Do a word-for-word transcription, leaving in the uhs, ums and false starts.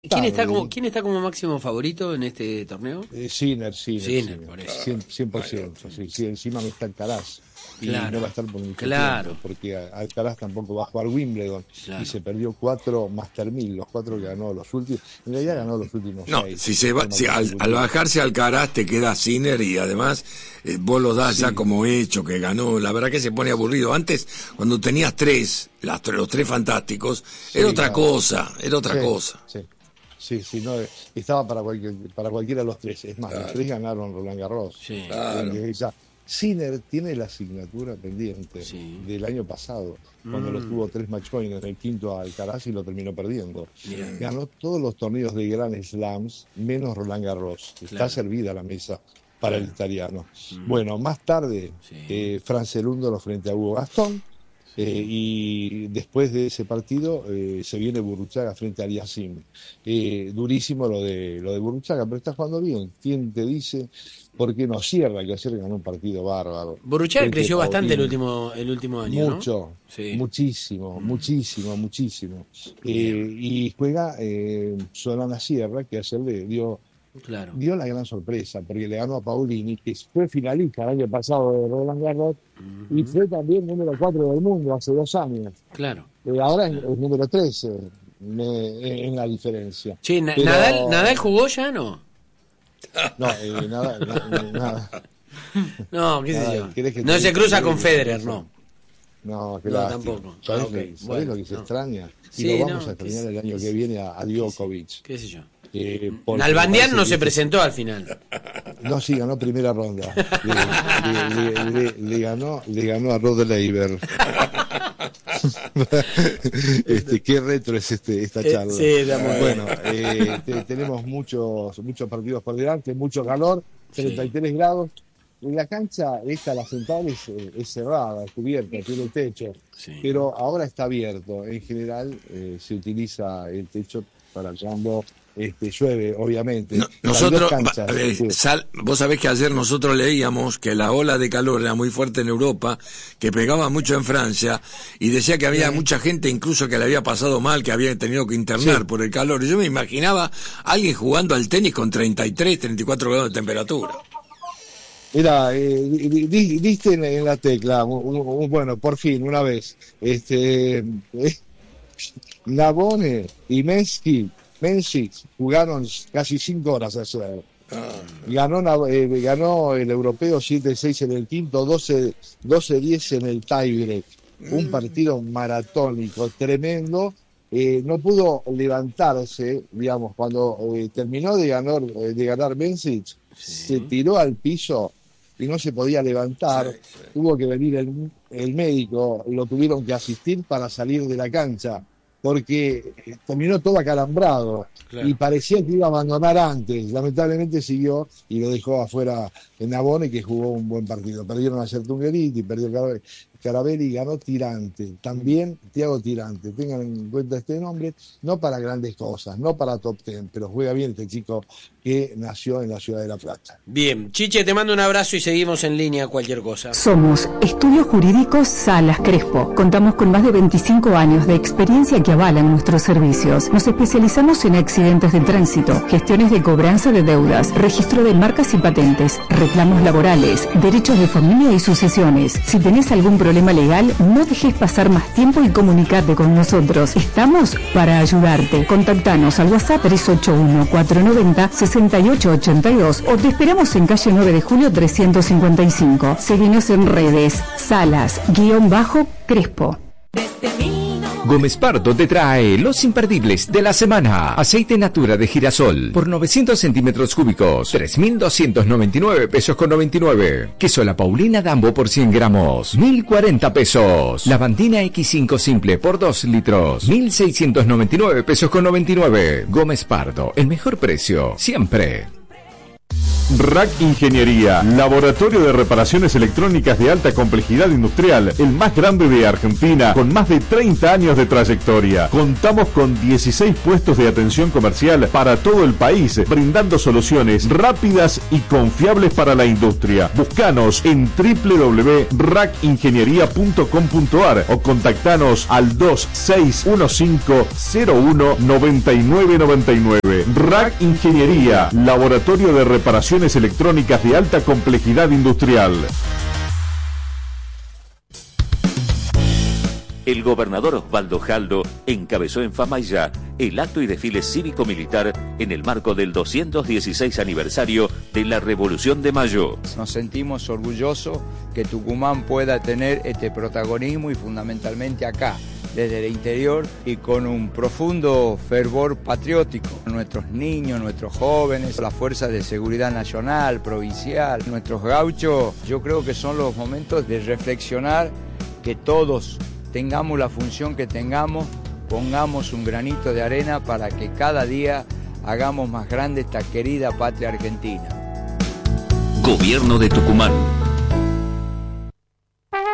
¿Quién está como quién está como máximo favorito en este torneo? Eh, Sinner, Sinner, Sinner, Sinner, por eso. cien por ciento. Sí, sí, encima no está Alcaraz. Y Claro, no va a estar por mucho claro. tiempo, porque Alcaraz tampoco va a jugar Wimbledon. Claro. Y se perdió cuatro Master mil, los cuatro que ganó los últimos. En realidad ganó los últimos No, seis. si se va, si al, al bajarse Alcaraz te queda Sinner y además eh, vos lo das Sí. ya como hecho, que ganó. La verdad que se pone aburrido. Antes, cuando tenías tres, las, los tres fantásticos, Sí, era otra claro. cosa, era otra Sí, cosa. Sí, sí, sí, no, estaba para, cualquier, para cualquiera de los tres. Es más, Claro. los tres ganaron Roland Garros. Sí. Claro. Eh, ya. Sinner tiene la asignatura pendiente Sí. del año pasado, cuando Mm. lo tuvo tres match point en el quinto a Alcaraz y lo terminó perdiendo. Mirá. Ganó todos los torneos de Grand Slams, menos Roland Garros. Está Claro. servida la mesa para Claro. el italiano. Mm. Bueno, más tarde, Sí. eh, Francelundolo frente a Hugo Gastón. Eh, y después de ese partido eh, se viene Burruchaga frente a Aliassime. Eh, durísimo lo de lo de Burruchaga, pero está jugando bien. ¿Quién te dice? ¿Por qué no cierra? Que ayer ganó un partido bárbaro. Burruchaga Frente creció a bastante el Paulini. último el último año, ¿no? Mucho, Sí. muchísimo, muchísimo, muchísimo. Eh, y juega eh, Solana Sierra, que ayer le dio Claro. dio la gran sorpresa, porque le ganó a Paulini, que fue finalista el año pasado de Roland Garros, y fue también número cuatro del mundo hace dos años. Claro. Eh, ahora es, es número trece me- en la diferencia. Che, Na- Pero- Nadal, Nadal jugó ya, ¿no? No, eh, nada, na- nada. No, qué sé Nada, yo. ¿querés que No te se diga? crusa ¿Querés con que te Federer, diga? no. No, qué No, lástima. tampoco. ¿Sabés, Ah, ok. lo, sabés Bueno, lo que se no. extraña? Y Sí, lo vamos no, a extrañar qué el sé- año qué que sé- viene a, a Djokovic. Qué sé yo. Eh, porque Nalbandian parece no que se este- presentó al final. No, sí, ganó primera ronda. Le, le- le- le- le ganó, le ganó a Rod Laver. este, qué retro es este, esta Eh, charla. sí, está muy Bueno, eh, te- tenemos muchos, muchos partidos por delante, mucho calor, treinta y tres grados. En la cancha, esta, la central, es, eh, es cerrada, es cubierta, tiene el techo. Sí. Pero ahora está abierto. En general, eh, se utiliza el techo para cuando este, llueve, obviamente. No, Las nosotros, dos canchas, eh, sí. Sal, vos sabés que ayer nosotros leíamos que la ola de calor era muy fuerte en Europa, que pegaba mucho en Francia, y decía que había Sí. mucha gente incluso que le había pasado mal, que había tenido que internar Sí. por el calor. Y yo me imaginaba a alguien jugando al tenis con treinta y tres, treinta y cuatro grados de temperatura. Mira, eh, di- di- diste en, en la tecla, un- un- un- bueno, por fin, una vez, este, eh, Nabone y Mensky, Mensky jugaron casi cinco horas ayer. Ganó, Nav- eh, ganó el europeo siete seis en el quinto, doce diez en el tiebreak. Un partido maratónico, tremendo. Eh, no pudo levantarse, digamos, cuando eh, terminó de ganar, eh, de ganar Mensky, se tiró al piso y no se podía levantar. Sí, sí. Tuvo que venir el, el médico, lo tuvieron que asistir para salir de la cancha, porque eh, terminó todo acalambrado. Claro. Y parecía que iba a abandonar antes. Lamentablemente siguió y lo dejó afuera en Nabone, que jugó un buen partido. Perdieron a Certungueriti, perdió Car- Carabelli y ganó Tirante. También Thiago Tirante. Tengan en cuenta este nombre, no para grandes cosas, no para top ten, pero juega bien este chico que nació en la ciudad de La Plata. Bien, Chiche, te mando un abrazo y seguimos en línea cualquier cosa. Somos Estudios Jurídicos Salas Crespo. Contamos con más de veinticinco años de experiencia que avalan nuestros servicios. Nos especializamos en accidentes de tránsito, gestiones de cobranza de deudas, registro de marcas y patentes, reclamos laborales, derechos de familia y sucesiones. Si tenés algún problema legal, no dejes pasar más tiempo y comunicate con nosotros. Estamos para ayudarte. Contactanos al WhatsApp tres ocho uno, cuatro nueve cero, seis ocho ocho dos o te esperamos en calle nueve de julio trescientos cincuenta y cinco. Seguinos en redes, Salas, guión bajo, Crespo. Gómez Pardo te trae los imperdibles de la semana. Aceite Natura de girasol por novecientos centímetros cúbicos, tres mil doscientos noventa y nueve pesos con noventa y nueve. Queso La Paulina Dambo por cien gramos, mil cuarenta pesos. Lavandina equis cinco simple por dos litros, mil seiscientos noventa y nueve pesos con noventa y nueve. Gómez Pardo, el mejor precio, siempre. R A C Ingeniería, laboratorio de reparaciones electrónicas de alta complejidad industrial, el más grande de Argentina, con más de treinta años de trayectoria. Contamos con dieciséis puestos de atención comercial para todo el país, brindando soluciones rápidas y confiables para la industria. Búscanos en doble u doble u doble u punto rac ingeniería punto com punto a r o contactanos al dos seis uno cinco cero uno nueve nueve nueve nueve. R A C Ingeniería, laboratorio de reparaciones electrónicas de alta complejidad industrial. El gobernador Osvaldo Jaldo encabezó en Famaillá el acto y desfile cívico-militar en el marco del doscientos dieciséis aniversario de la Revolución de Mayo. Nos sentimos orgullosos que Tucumán pueda tener este protagonismo y fundamentalmente acá, desde el interior y con un profundo fervor patriótico. Nuestros niños, nuestros jóvenes, las fuerzas de seguridad nacional, provincial, nuestros gauchos, yo creo que son los momentos de reflexionar, que todos tengamos la función que tengamos, pongamos un granito de arena para que cada día hagamos más grande esta querida patria argentina. Gobierno de Tucumán.